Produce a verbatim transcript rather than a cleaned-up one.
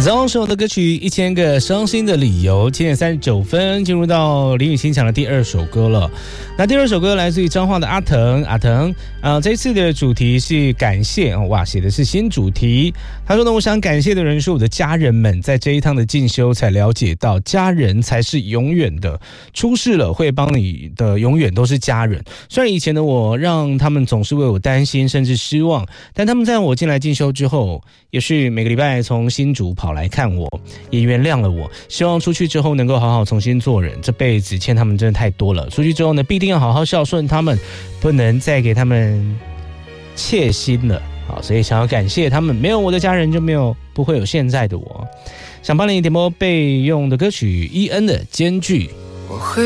早上首的歌曲《一千个伤心的理由》，七点三十九分进入到林雨欣抢的第二首歌了。那第二首歌来自于彰化的阿腾，阿腾啊、呃，这次的主题是感谢、哦、哇，写的是新主题。他说呢，我想感谢的人是我的家人们，在这一趟的进修才了解到，家人才是永远的。出事了会帮你的，永远都是家人。虽然以前的我让他们总是为我担心，甚至失望，但他们在我进来进修之后，也是每个礼拜从新竹跑来看我，也原谅了我。希望出去之后能够好好重新做人，这辈子欠他们真的太多了。出去之后呢，必定要好好孝顺他们，不能再给他们切心了。好，所以想要感谢他们，没有我的家人就没有不会有现在的我。想帮你点播备用的歌曲伊恩的《艰巨》。